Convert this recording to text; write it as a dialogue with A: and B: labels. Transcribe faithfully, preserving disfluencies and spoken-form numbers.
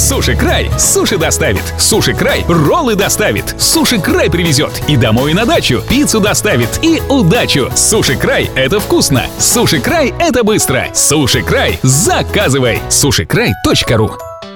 A: Суши Край суши доставит. Суши Край роллы доставит. Суши Край привезет. И домой, и на дачу. Пиццу доставит. И удачу. Суши Край — это вкусно. Суши Край — это быстро. Суши Край. Заказывай. суши край точка ру.